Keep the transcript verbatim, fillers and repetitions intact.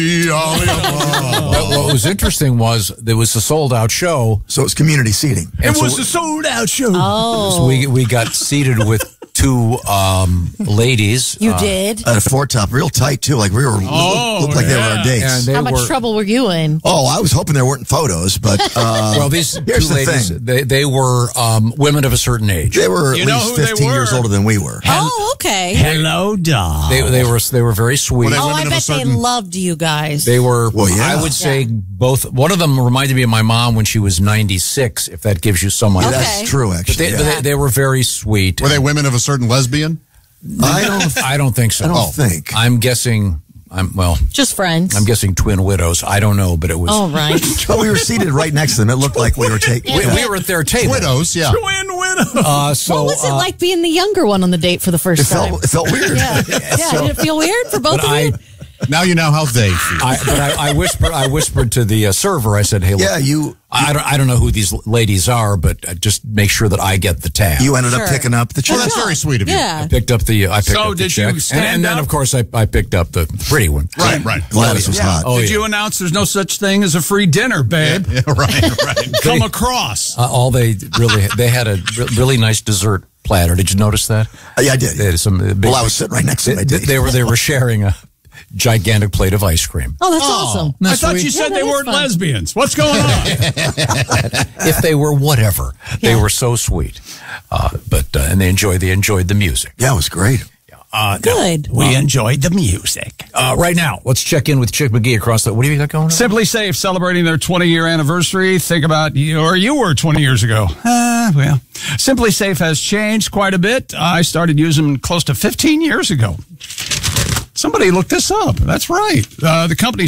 What, what was interesting was there was a sold-out show. So it's community seating. And It so was a sold-out show. Oh. So we we got seated with two um, ladies. You uh, did? At a four top, real tight too. Like we were, Oh, looked like they were yeah. our dates. And they How much were, trouble were you in? Oh, I was hoping there weren't photos, but uh, Well, these two here's the ladies, thing. they they were um, women of a certain age. They were at You know least who they fifteen years were? older than we were. Oh, okay. Hello, doll. They they were they were very sweet. Were they Oh, women I of a bet they certain- loved you guys. They were, Well, yeah. I would say Yeah. both. One of them reminded me of my mom when she was ninety-six, if that gives you some idea. Okay. That's true, But actually. they, yeah. but they, they were very sweet. Were they women of a certain lesbian? I don't. I don't think so. I don't Oh. think. I'm guessing. I'm well. Just friends. I'm guessing twin widows. I don't know, but it was. All right. But we were seated right next to them. It looked like we were taking. We, we were at their table. Widows, yeah. Twin widows. Uh, so, what was it uh, like being the younger one on the date for the first It time? felt. It felt weird. yeah. yeah. Did it feel weird for both But of I, you? Now you know how they feel. I, but I, I whispered. I whispered to the uh, server. I said, "Hey, look, Yeah, you. I don't. I don't know who these ladies are, but uh, just make sure that I get the tab." You ended Sure. up picking up the check. Well, that's very sweet of you. Yeah. I picked up the. Uh, I picked So up the did you check, stand and, and then up? of course I, I picked up the pretty one. Right, right. Gladys was hot. Oh, Did yeah. you announce there's no such thing as a free dinner, babe? Yeah, right, right. Come across. Uh, all they really they had a re- really nice dessert platter. Did you notice that? Uh, yeah, I did. They had some. Uh, big, Well, I was sitting right next to they, my they, date. they were they were sharing a gigantic plate of ice cream. Oh, that's awesome. I thought sweet? you said Yeah, they that is weren't fun. lesbians. What's going on? If they were whatever, they were so sweet. Uh, but uh, and they enjoyed they enjoyed the music. Yeah, it was great. Uh, Good. We enjoyed the music. Uh, right now, let's check in with Chick McGee across the. What do you got going on? Simply Safe celebrating their twenty-year anniversary. Think about you, or you were twenty years ago. Uh, well, Simply Safe has changed quite a bit. I started using them close to fifteen years ago. Somebody looked this up. That's right. Uh, the company